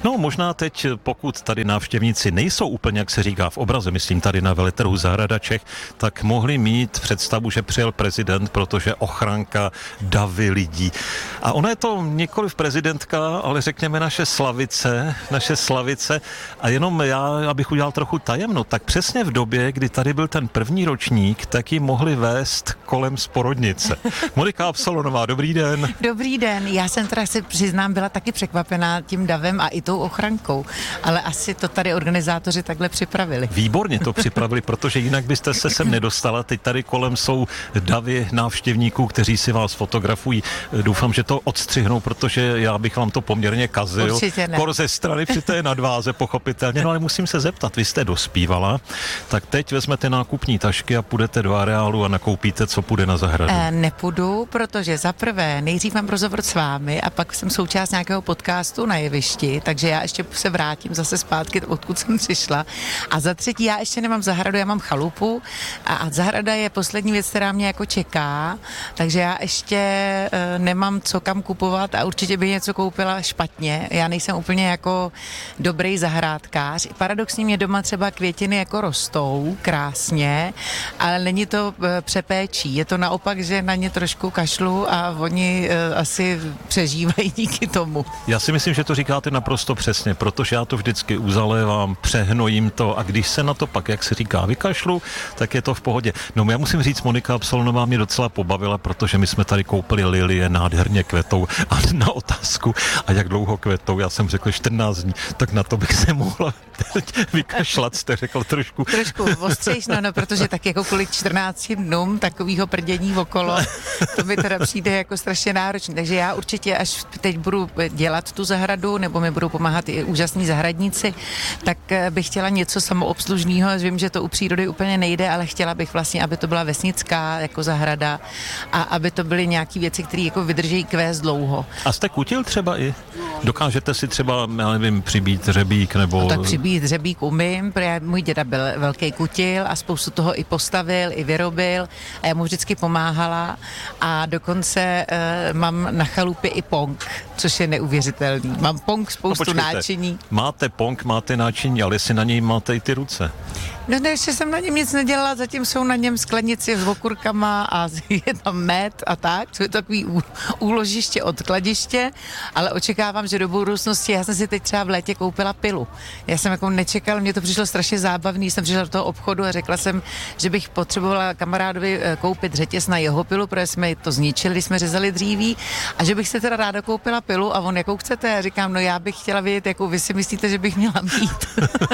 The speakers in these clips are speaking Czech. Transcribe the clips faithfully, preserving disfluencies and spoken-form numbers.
No možná teď, pokud tady návštěvníci nejsou úplně, jak se říká v obraze, myslím tady na veletrhu Zahrada Čech, tak mohli mít představu, že přijel prezident, protože ochranka davy lidí. A ona je to nikoliv prezidentka, ale řekněme naše slavice, naše slavice. A jenom já, abych udělal trochu tajemno, tak přesně v době, kdy tady byl ten první ročník, tak ji mohli vést kolem z porodnice. Monika Absolonová, dobrý den. Dobrý den, já jsem teda si přiznám, byla taky překvapená tím davem a i tou ochrankou, ale asi to tady organizátoři takhle připravili. Výborně to připravili, protože jinak byste se sem nedostala. Teď tady kolem jsou davy návštěvníků, kteří si vás fotografují. Doufám, že to odstřihnou, protože já bych vám to poměrně kazil. Určitě ne. Kor ze strany při té nadváze, pochopitelně. No ale musím se zeptat, vy jste dospívala, tak teď vezmete nákupní tašky a půjdete do areálu a nakoupíte, co půjde na zahradu. E, nepůjdu, protože za prvé nejdřív mám rozhovor s vámi a pak jsem součást nějakého podcastu na jevišti, takže já ještě se vrátím zase zpátky, odkud jsem přišla. A za třetí, já ještě nemám zahradu, já mám chalupu a, a zahrada je poslední věc, která mě jako čeká, takže já ještě e, nemám co kam kupovat a určitě bych něco koupila špatně. Já nejsem úplně jako dobrý zahrádkář. Paradoxně mě doma třeba květiny jako rostou krásně, ale není to e, přepéčí. Je to naopak, že na ně trošku kašlu a oni e, asi přežívají díky tomu. Já si myslím, že to říkáte naprosto přesně, protože já to vždycky uzalévám, přehnojím to a když se na to pak, jak se říká, vykašlu, tak je to v pohodě. No já musím říct, Monika Absolonová mě docela pobavila, protože my jsme tady koupili lilie, nádherně kvetou a na otázku, a jak dlouho kvetou, já jsem řekl čtrnáct dní, tak na to bych se mohla vykašlat, jste řekl trošku. Trošku ostřejš, no, no, protože tak jako kvůli čtrnácti dnům takovýho prdění okolo, to mi teda přijde jako strašně náročné. Takže já určitě, až teď budu dělat tu zahradu, nebo mi budou pomáhat i úžasní zahradníci, tak bych chtěla něco samoobslužného. Vím, že to u přírody úplně nejde, ale chtěla bych vlastně, aby to byla vesnická jako zahrada a aby to byly nějaké věci, které jako vydrží kvést dlouho. A jste kutil třeba i? Dokážete si třeba, já nevím, přibít řebík nebo... No tak přibít řebík umím, protože můj děda byl velký kutil a spoustu toho i postavil, i vyrobil a já mu vždycky pomáhala a dokonce uh, mám na chalupě i pong, což je neuvěřitelný. Mám pong, spoustu no, náčiní. Máte pong, máte náčiní, ale jestli na něj máte i ty ruce. No ne, ještě jsem na něm nic nedělala, zatím jsou na něm sklenici s okurkama a je tam med a tak, to je takový ú, úložiště, odkladiště, ale očekávám, že do budoucnosti, já jsem si teď třeba v létě koupila pilu. Já jsem jako nečekala, mně to přišlo strašně zábavný, jsem přišla do toho obchodu a řekla jsem, že bych potřebovala kamarádovi koupit řetěz na jeho pilu, protože jsme to zničili, když jsme řezali dříví a že bych si teda ráda koupila pilu a on, jakou chcete? A říkám, no já bych chtěla vědět, jakou vy si myslíte, že bych měla mít.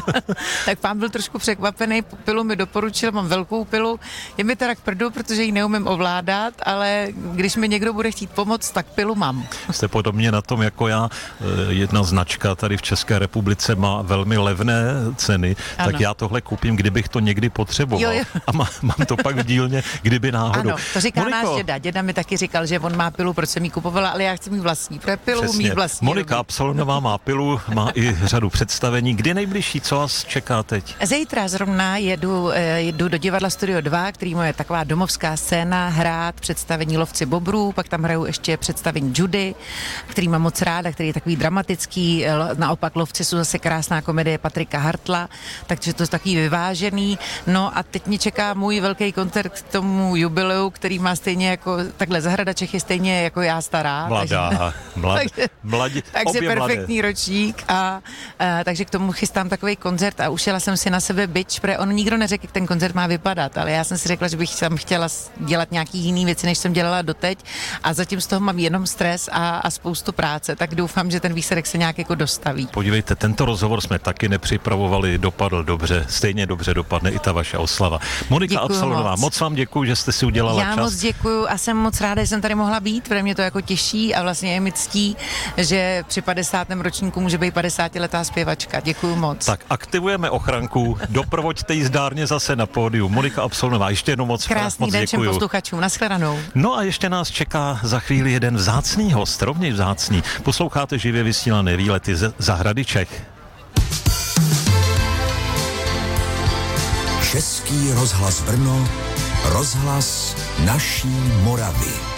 Tak pán byl trošku překvapený, pilu mi doporučil, mám velkou pilu, je mi teda k prdu, protože ji neumím ovládat, ale když mi někdo bude chtít pomoct, tak pilu mám. Jste podobně na tom jako já, jedna značka tady v České republice má velmi levné ceny, ano. Tak já tohle koupím, kdybych to někdy potřeboval. Jo, jo. A má, mám to pak v dílně, kdyby náhodou. Ano, to říká Moniko, náš děda. Děda mi taky říkal, že on má pilu, proč jsem ji kupovala, ale já chci mít vlastní, protože pilu přesně. mít vlastní. Monika Absolonová má pilu, má i řadu představení. Kdy nejbližší, co vás čeká teď? Zítra zrovna jedu, jedu do divadla Studio dva, který je taková domovská scéna, hrát představení Lovci bobrů, pak tam hraju ještě představení Judy, který mám moc ráda, který je takový dramatický, naopak Lovci jsou zase krásná komedie Patrika Hartla, takže to je takový vyvážený. No a teď mě čeká můj velký koncert k tomu jubileu, který má stejně jako, takhle Zahrada Čech je stejně jako já stará. Mladá, takže, mlad, takže, mladí, takže perfektní mladé. ročník a, a takže k tomu chystám takový koncert a ušila jsem si na sebe bič, protože on nikdo neřekl, jak ten koncert má vypadat, ale já jsem si řekla, že bych tam chtěla dělat nějaký jiný věci, než jsem dělala doteď a zatím z toho mám jenom stres a, a spoustu práce, tak doufám, že ten výsledek se nějak jako dostaví. Podívejte, tento rozhovor jsme taky nepřipravovali, dopadl dobře, stejně dobře dopadne i ta vaše oslava. Monika Absolonová, moc. moc vám děkuji, že jste si udělala já čas. Já moc děkuji a jsem moc ráda, že jsem tady mohla být, protože mě to jako těší a vlastně je mi ctí, že při padesátém ročníku může být padesátiletá zpěvačka. Děkuji moc. Tak aktivujeme ochranku, doprovoďte jí zdárně zase na pódiu. Monika Absolonová, ještě jednou moc krásný moc den děkuju. všem posluchačům, nashledanou. No a ještě nás čeká za chvíli jeden vzácný host, rovněž vzácný. Posloucháte živě vysílané výlety ze Zahrady Čech. Český rozhlas Brno, rozhlas naší Moravy.